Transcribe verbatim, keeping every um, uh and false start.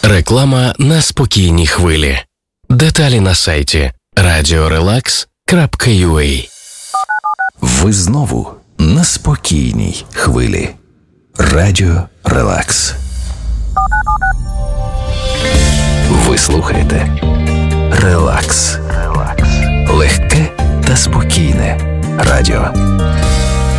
Реклама на спокійній хвилі. Деталі на сайті радіо релакс крапка ю а. Ви знову на спокійній хвилі. Радіо Релакс. Ви слухаєте Релакс. Легке та спокійне радіо.